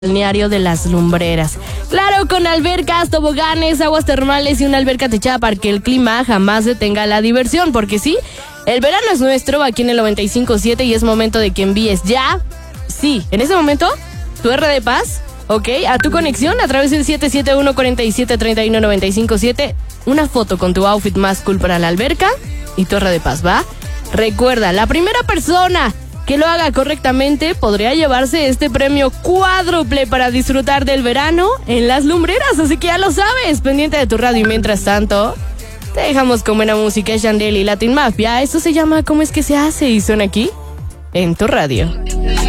balneario de Las Lumbreras. Claro, con albercas, toboganes, aguas termales y una alberca techada para que el clima jamás detenga la diversión, porque sí, el verano es nuestro aquí en el 95.7 y es momento de que envíes ya, sí, en ese momento, tu R de Paz, ok, a tu conexión a través del 771-4731-957, una foto con tu outfit más cool para la alberca y tu R de Paz, ¿va? Recuerda, la primera persona que lo haga correctamente podría llevarse este premio cuádruple para disfrutar del verano en Las Lumbreras, así que ya lo sabes, pendiente de tu radio. Y mientras tanto, te dejamos con buena música, Yandel y Latin Mafia. Esto se llama ¿Cómo es que se hace? Y suena aquí en tu radio.